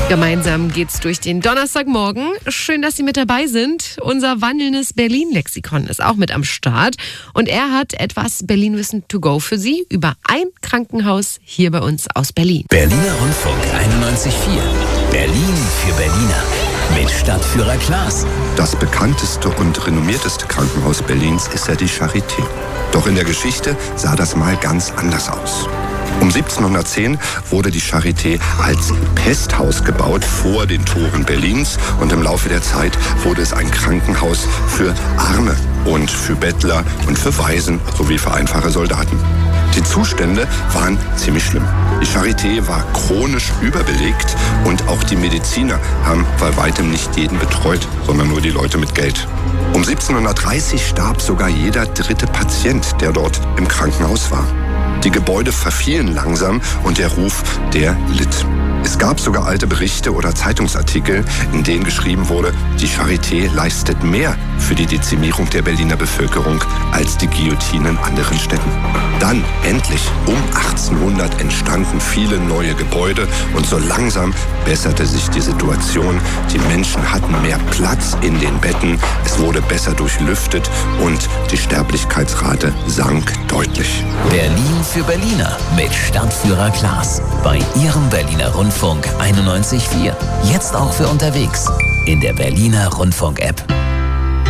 Gemeinsam geht's durch den Donnerstagmorgen. Schön, dass Sie mit dabei sind. Unser wandelndes Berlin-Lexikon ist auch mit am Start. Und er hat etwas Berlin-Wissen to go für Sie über ein Krankenhaus hier bei uns aus Berlin. Berliner Rundfunk 91.4. Berlin für Berliner. Mit Stadtführer Klaas. Das bekannteste und renommierteste Krankenhaus Berlins ist ja die Charité. Doch in der Geschichte sah das mal ganz anders aus. Um 1710 wurde die Charité als Pesthaus gebaut vor den Toren Berlins und im Laufe der Zeit wurde es ein Krankenhaus für Arme und für Bettler und für Waisen sowie für einfache Soldaten. Die Zustände waren ziemlich schlimm. Die Charité war chronisch überbelegt und auch die Mediziner haben bei weitem nicht jeden betreut, sondern nur die Leute mit Geld. Um 1730 starb sogar jeder dritte Patient, der dort im Krankenhaus war. Die Gebäude verfielen langsam und der Ruf, der litt. Es gab sogar alte Berichte oder Zeitungsartikel, in denen geschrieben wurde, die Charité leistet mehr für die Dezimierung der Berliner Bevölkerung als die Guillotine in anderen Städten. Dann, endlich, um 1800 entstanden viele neue Gebäude und so langsam besserte sich die Situation. Die Menschen hatten mehr Platz in den Betten, es wurde besser durchlüftet und die Sterblichkeitsrate sank deutlich. Berlin für Berliner mit Stadtführer Klaas. Bei Ihrem Berliner Rundfunk 91.4. Jetzt auch für unterwegs in der Berliner Rundfunk-App.